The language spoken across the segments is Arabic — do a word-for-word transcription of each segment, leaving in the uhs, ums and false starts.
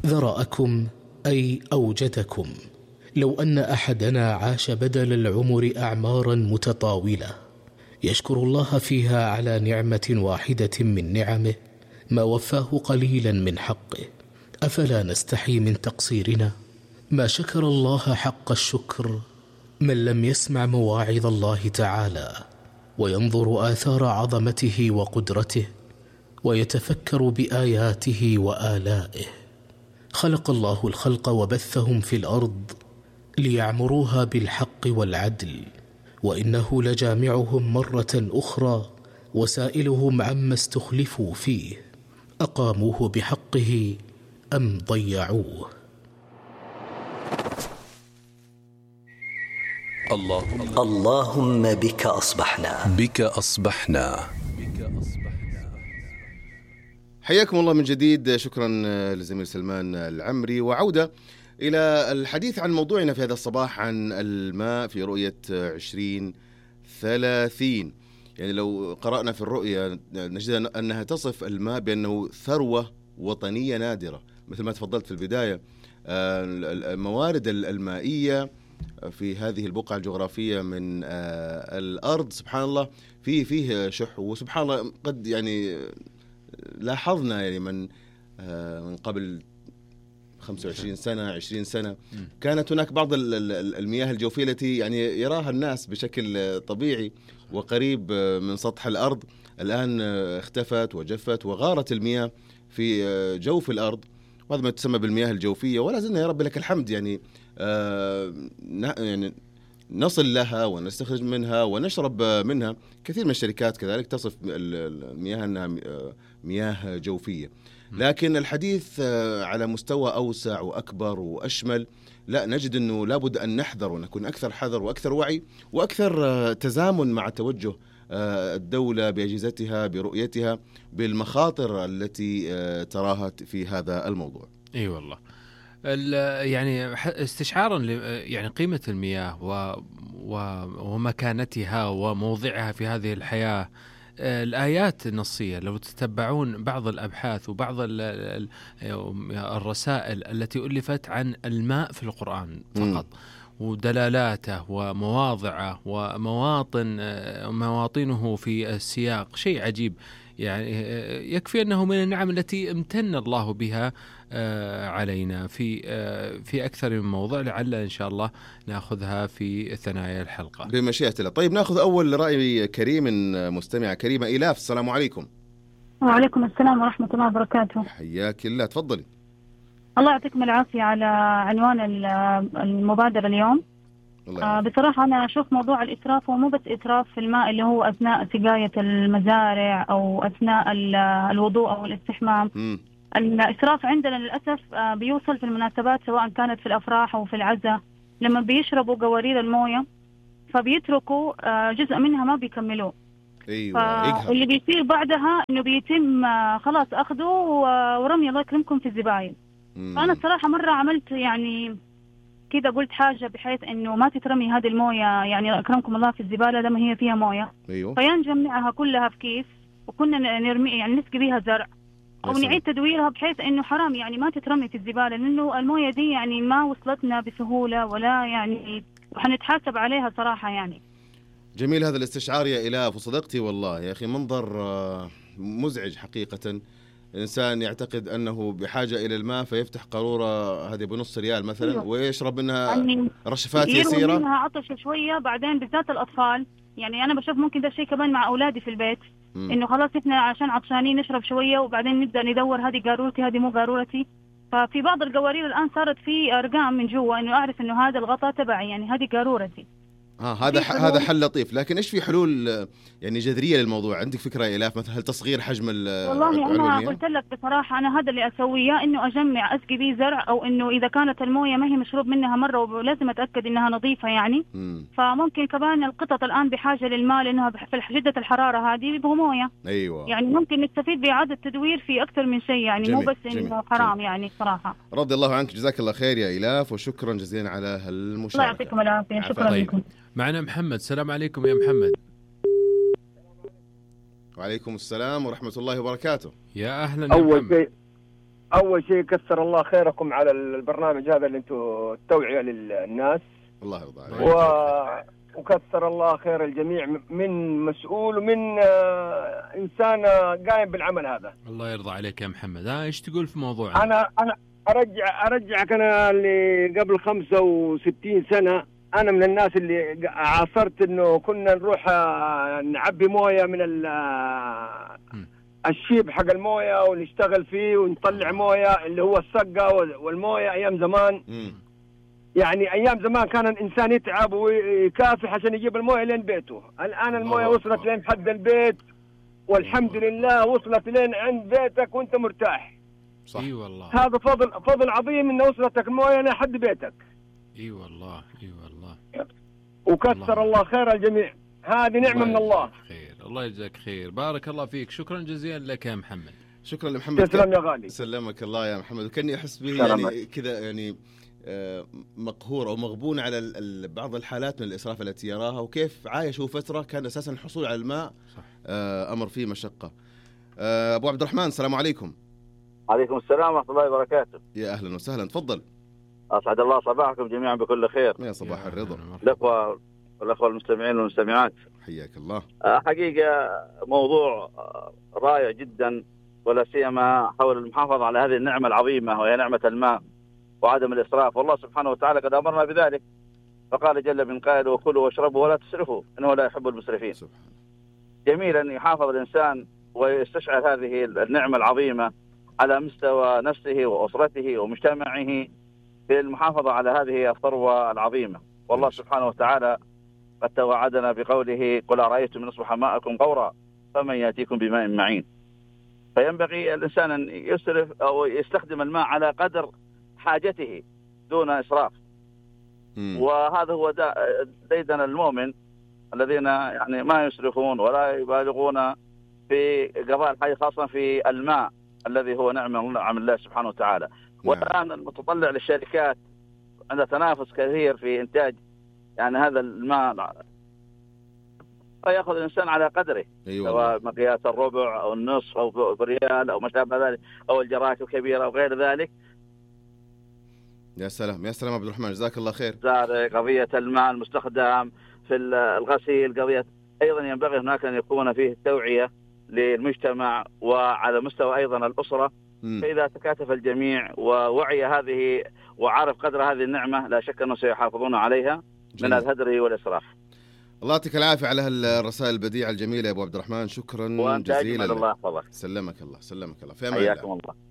ذرأكم أي أوجدكم. لو أن أحدنا عاش بدل العمر أعمارا متطاولة يشكر الله فيها على نعمة واحدة من نعمه ما وفاه قليلا من حقه، أفلا نستحي من تقصيرنا؟ ما شكر الله حق الشكر من لم يسمع مواعظ الله تعالى وينظر آثار عظمته وقدرته ويتفكر بآياته وآلائه. خلق الله الخلق وبثهم في الأرض ليعمروها بالحق والعدل، وإنه لجامعهم مرة أخرى وسائلهم عما استخلفوا فيه، أقاموه بحقه أم ضيعوه؟ اللهم, اللهم بك أصبحنا بك أصبحنا حياكم الله من جديد. شكرا لزميل سلمان العمري، وعودة إلى الحديث عن موضوعنا في هذا الصباح عن الماء في رؤية عشرين ثلاثين. يعني لو قرأنا في الرؤية نجد أنها تصف الماء بأنه ثروة وطنية نادرة، مثل ما تفضلت في البداية. الموارد المائية في هذه البقعة الجغرافية من الأرض سبحان الله فيه فيه شح، وسبحان الله قد يعني لاحظنا يعني من من قبل خمسة وعشرين سنة عشرين سنة كانت هناك بعض المياه الجوفية التي يعني يراها الناس بشكل طبيعي وقريب من سطح الأرض، الآن اختفت وجفت وغارت المياه في جوف الأرض، وهذا ما تسمى بالمياه الجوفية. ولا زلنا يا رب لك الحمد يعني آه يعني نصل لها ونستخرج منها ونشرب منها. كثير من الشركات كذلك تصف المياه أنها مياه جوفية، لكن الحديث على مستوى أوسع وأكبر وأشمل. لا، نجد أنه لابد أن نحذر ونكون أكثر حذر وأكثر وعي وأكثر تزامن مع توجه الدولة بأجهزتها برؤيتها بالمخاطر التي تراها في هذا الموضوع. اي أيوة والله. يعني استشعارا يعني قيمة المياه ومكانتها وموضعها في هذه الحياة، الآيات النصية لو تتبعون بعض الأبحاث وبعض الرسائل التي ألفت عن الماء في القرآن فقط م. ودلالاته ومواضعه ومواطن مواطنه في السياق شيء عجيب. يعني يكفي أنه من النعم التي امتن الله بها علينا في في أكثر من موضوع، لعل إن شاء الله نأخذها في ثنايا الحلقة بمشيئة الله. طيب نأخذ أول رأي كريم مستمع كريمة إيلاف. السلام عليكم. وعليكم السلام ورحمة الله وبركاته. حياك الله، تفضلي. الله يعطيكم العافية على عنوان المبادرة اليوم. آه بصراحة أنا أشوف موضوع الإسراف هو مو بس إسراف في الماء اللي هو أثناء سقاية المزارع أو أثناء الوضوء أو الاستحمام. م. الإسراف عندنا للأسف آه بيوصل في المناسبات سواء كانت في الأفراح أو في العزاء، لما بيشربوا قوارير الموية فبيتركوا آه جزء منها ما بيكملوه. أيوة. اللي بيصير بعدها إنه بيتم آه خلاص أخذه ورمي الله يكرمكم في الزباين. فأنا الصراحة مرة عملت يعني كده قلت حاجة بحيث إنه ما تترمي هذه الموية يعني أكرمكم الله في الزبالة لما هي فيها موية. أيوة. فينجمعها كلها في كيس وكنا نرمي يعني نسقي بيها زرع أو نعيد تدويرها بحيث إنه حرام يعني ما تترمي في الزبالة، لأنه الموية دي يعني ما وصلتنا بسهولة ولا يعني وحنتحاسب عليها صراحة. يعني جميل هذا الاستشعار يا إلاف، وصدقتي والله يا أخي منظر مزعج حقيقة. إنسان يعتقد أنه بحاجة إلى الماء فيفتح قارورة هذه بنص ريال مثلا. أيوة. ويشرب منها يعني رشفات يسيرة، يروي منها عطش شوية، بعدين بالذات الأطفال. يعني أنا بشوف ممكن ده الشيء كمان مع أولادي في البيت، م. إنه خلاص إحنا عشان عطشانين نشرب شوية وبعدين نبدأ ندور هذه قارورتي هذه مو قارورتي. ففي بعض القوارير الآن صارت في أرقام من جوا إنه أعرف إنه هذا الغطاء تبعي يعني هذه قارورتي. آه هذا هذا حل لطيف، لكن إيش في حلول يعني جذرية للموضوع؟ عندك فكرة يا إلاف مثلا؟ هل تصغير حجم ال والله أنا قلت لك بصراحة أنا هذا اللي أسويه، إنه أجمع أسقي بيه زرع، أو إنه إذا كانت الموية ما هي مشروب منها مرة ولازم أتأكد إنها نظيفة يعني. م. فممكن كمان القطط الآن بحاجة للماء لأنها في شدة الحرارة هذه بيبغوا موية. أيوة. يعني ممكن نستفيد بإعادة تدوير في أكثر من شيء يعني. جميل. مو بس إنه حرام. جميل. يعني صراحة رضي الله عنك، جزاك الله خير يا إلاف، وشكرا جزيلا على هالمشاركة. الله يعطيكم العافية. شكرا لكم. معنا محمد. السلام عليكم يا محمد. وعليكم السلام ورحمة الله وبركاته. يا أهلا. أول شيء أول شيء كثر الله خيركم على البرنامج هذا اللي أنتم التوعية للناس. الله يرضى عليك. و... وكثر الله خير الجميع من مسؤول ومن إنسان قايم بالعمل هذا. الله يرضى عليك يا محمد. ها إيش تقول في موضوع؟ أنا أنا أرجع أرجعك أنا اللي قبل خمسة وستين سنة، أنا من الناس اللي عاصرت إنه كنا نروح نعبي موية من الشيب حق الموية ونشتغل فيه ونطلع موية اللي هو السقة والموية أيام زمان. م. يعني أيام زمان كان الإنسان يتعب ويكافح عشان يجيب الموية لين بيته. الآن الموية وصلت لين حد البيت والحمد لله، وصلت لين عند بيتك وأنت مرتاح. صح. اي والله. هذا فضل فضل عظيم إن وصلتك الموية لحد بيتك. اي والله اي والله. وكثر الله, الله خير الجميع، هذه نعمة من الله. خير، الله يجزاك خير، بارك الله فيك، شكرا جزيلا لك يا محمد. شكرا لمحمد. تسلم يا غالي. سلمك الله يا محمد. وكاني احس به يعني كذا يعني مقهور او مغبون على بعض الحالات من الاسراف التي يراها، وكيف عايشوا فتره كان اساسا الحصول على الماء صح. امر فيه مشقه. ابو عبد الرحمن السلام عليكم. عليكم السلام ورحمه الله وبركاته. يا اهلا وسهلا، تفضل. اسعد الله صباحكم جميعا بكل خير. يا صباح الرضا. الاخوه والاخوه المستمعين والمستمعات، حياك الله. حقيقه موضوع رائع جدا، ولا سيما حول المحافظه على هذه النعمه العظيمه وهي نعمه الماء وعدم الاسراف. والله سبحانه وتعالى قد امرنا بذلك، فقال جل من قائل: وكلوا واشربوا ولا تسرفوا انه لا يحب المسرفين. سبحان. جميل ان يحافظ الانسان ويستشعر هذه النعمه العظيمه على مستوى نفسه واسرته ومجتمعه في المحافظه على هذه الثروه العظيمه. والله سبحانه وتعالى قد توعدنا بقوله: قل ارايتم ان اصبح ماءكم غورا فمن ياتيكم بماء معين. فينبغي الانسان ان يسرف او يستخدم الماء على قدر حاجته دون إسراف. مم. وهذا هو ديدن المؤمن الذين يعني ما يسرفون ولا يبالغون في قضاء الحاجة، خاصة في الماء الذي هو نعمة من نعم الله سبحانه وتعالى. نعم. والآن المتطلع للشركات عندها تنافس كثير في إنتاج يعني هذا الماء، فيأخذ الإنسان على قدره. أيوة. سواء مقياس الربع أو النصف أو بريال أو ما شابه ذلك أو الجراكة الكبيرة أو غير ذلك. يا سلام يا سلام عبد الرحمن، جزاك الله خير. قضية الماء المستخدم في الغسيل، قضية أيضا ينبغي هناك أن يكون فيه توعية للمجتمع وعلى مستوى أيضا الأسرة. م. فإذا تكاتف الجميع ووعي هذه وعرف قدر هذه النعمة، لا شك أنه سيحافظون عليها جميل. من الهدر والإسراف. الله يعطيك العافية على الرسائل البديعة الجميلة يا أبو عبد الرحمن، شكرا جزيلا. الله يحفظك. سلمك الله سلمك الله. في أمان الله. حياكم الله.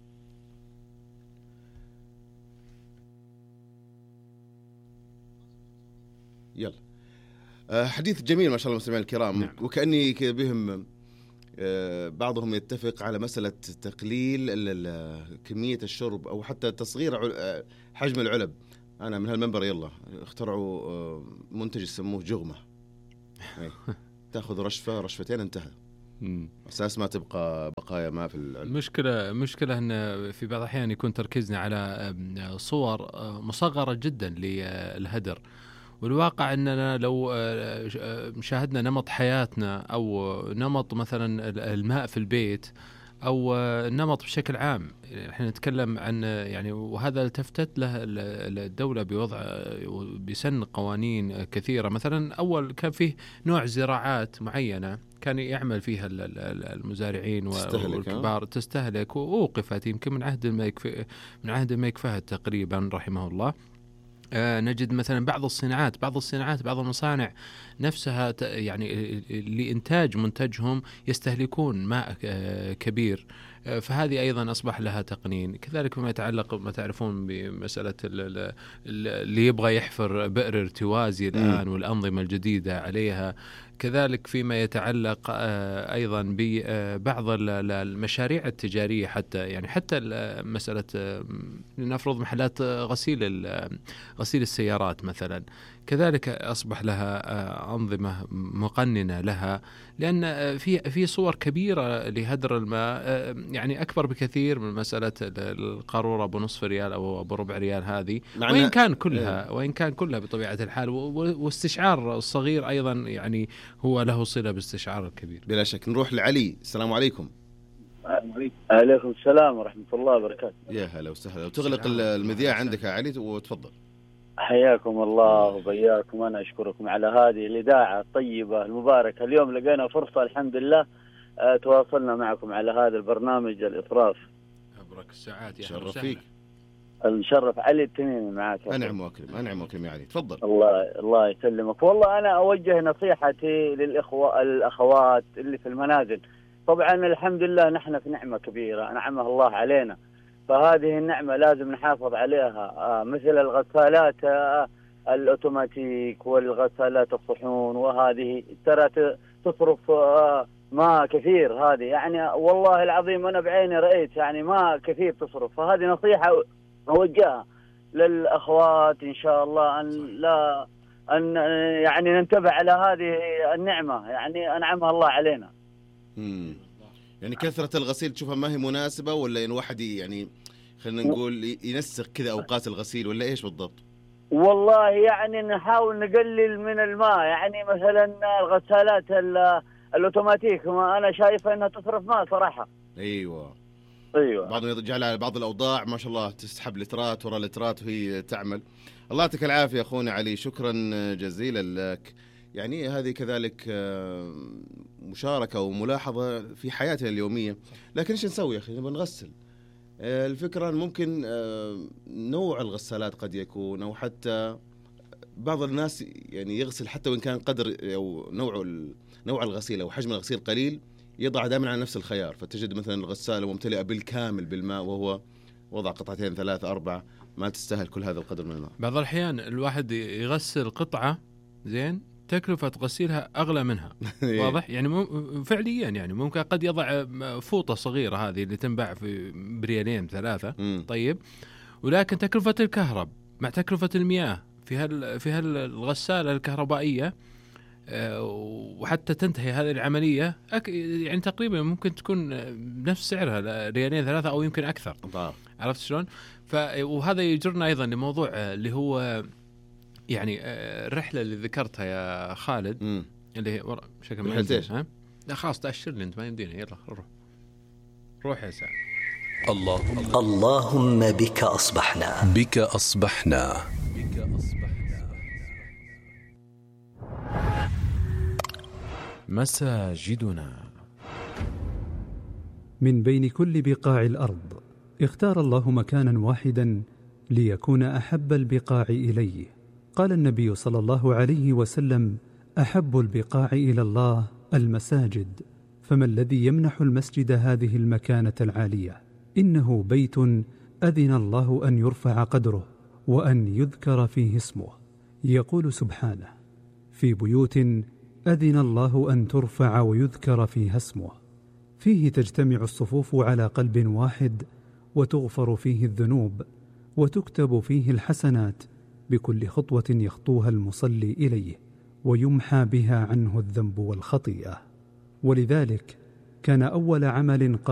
يلا. أه حديث جميل ما شاء الله المستمعين الكرام. نعم. وكأني بهم أه بعضهم يتفق على مسألة تقليل كمية الشرب أو حتى تصغير حجم العلب. أنا من هالمنبر يلا اخترعوا أه منتج يسموه جغمة. تأخذ رشفة رشفتين انتهى. أساس ما تبقى بقايا ما في العلب. المشكلة مشكلة أن في بعض الأحيان يكون تركيزنا على صور مصغرة جدا للهدر، والواقع أننا لو شاهدنا نمط حياتنا أو نمط مثلا الماء في البيت أو نمط بشكل عام، احنا نتكلم عن يعني، وهذا التفتت له الدولة بوضع بسن قوانين كثيرة. مثلا أول كان فيه نوع زراعات معينة كان يعمل فيها المزارعين والكبار تستهلك، ووقفت يمكن من عهد الملك من عهد الملك فهد تقريبا رحمه الله. آه نجد مثلا بعض الصناعات بعض الصناعات بعض المصانع نفسها يعني لإنتاج منتجهم يستهلكون ماء آه كبير، آه فهذه أيضا أصبح لها تقنين. كذلك فيما يتعلق ما تعرفون بمسألة اللي يبغى يحفر بئر ارتوازي الآن والأنظمة الجديدة عليها. كذلك فيما يتعلق أيضا ببعض المشاريع التجارية، حتى يعني حتى مسألة لنفرض محلات غسيل غسيل السيارات مثلا، كذلك أصبح لها أنظمة مقننة لها، لأن في في صور كبيرة لهدر الماء يعني أكبر بكثير من مسألة القارورة بنصف ريال أو بربع ريال هذه، وإن كان كلها وإن كان كلها بطبيعة الحال، واستشعار الصغير أيضا يعني هو له صلة باستشعار الكبير. بلا شك. نروح لعلي. السلام عليكم. عليكم السلام ورحمة الله وبركاته. يا هلا وسهلا. وتغلق المذياع عندك يا علي وتفضل. حياكم الله وبياكم. أنا أشكركم على هذه الإذاعة الطيبة المباركة. اليوم لقينا فرصة الحمد لله تواصلنا معكم على هذا البرنامج الإطراف. أبرك الساعات يا شرف فيك. الشرف علي التميمي معك. أنعم وأكرم أنعم وأكرم يا علي تفضل. الله الله يسلمك. والله أنا أوجه نصيحتي للإخوة الأخوات اللي في المنازل. طبعا الحمد لله نحن في نعمة كبيرة أنعمها الله علينا، فهذه النعمة لازم نحافظ عليها. آه مثل الغسالات آه الأوتوماتيك والغسالات الصحون، وهذه ترى تصرف آه ما كثير. هذه يعني والله العظيم أنا بعيني رأيت يعني ما كثير تصرف. فهذه نصيحة أوجهها للأخوات إن شاء الله أن لا أن يعني ننتبه على هذه النعمة يعني أنعمها الله علينا. امم يعني كثرة الغسيل تشوفها ما هي مناسبة، ولا إن واحد يعني خلينا نقول ينسق كذا أوقات الغسيل، ولا إيش بالضبط؟ والله يعني نحاول نقلل من الماء. يعني مثلا الغسالات الأوتوماتيك ما أنا شايفة أنها تصرف ماء صراحة. أيوة أيوة. بعضهم يجعل على بعض الأوضاع ما شاء الله تسحب لترات ورا لترات وهي تعمل. الله يعطيك العافية أخونا علي، شكرا جزيلا لك. يعني هذه كذلك مشاركة وملاحظة في حياتنا اليومية. لكن إيش نسوي يا أخي؟ نبغى نغسل. الفكرة ممكن نوع الغسالات قد يكون، أو حتى بعض الناس يعني يغسل حتى وإن كان قدر أو نوع نوع الغسيل أو حجم الغسيل قليل، يضع دائما على نفس الخيار، فتجد مثلا الغسالة ممتلئة بالكامل بالماء وهو وضع قطعتين ثلاثة أربعة، ما تستاهل كل هذا القدر من الماء. بعض الأحيان الواحد يغسل قطعة زين تكلفة غسيلها أغلى منها. واضح يعني مم فعليا يعني ممكن قد يضع فوطة صغيرة هذه اللي تنباع في بريالين ثلاثة. مم. طيب ولكن تكلفة الكهرب مع تكلفة المياه في هال في هالغسالة الكهربائية أه وحتى تنتهي هذه العملية يعني تقريبا ممكن تكون بنفس سعرها ريالين ثلاثة أو يمكن أكثر. طبعا. عرفت شلون؟ ف وهذا يجرنا أيضا لموضوع اللي هو يعني الرحلة اللي ذكرتها يا خالد. مم. اللي هي ورا شكل ما ينزل. ها لا خلاص تأشر لي أنت ما يمدينا. يلا روح روح يا سعد. اللهم اللهم بك أصبحنا بك أصبحنا بك أصبحنا مساجدنا. من بين كل بقاع الأرض اختار الله مكانا واحدا ليكون أحب البقاع إليه. قال النبي صلى الله عليه وسلم: أحب البقاع إلى الله المساجد، فما الذي يمنح المسجد هذه المكانة العالية؟ إنه بيت أذن الله أن يرفع قدره وأن يذكر فيه اسمه. يقول سبحانه: في بيوت أذن الله أن ترفع ويذكر فيها اسمه، فيه تجتمع الصفوف على قلب واحد، وتغفر فيه الذنوب، وتكتب فيه الحسنات بكل خطوة يخطوها المصلي إليه، ويمحى بها عنه الذنب والخطيئة. ولذلك كان أول عمل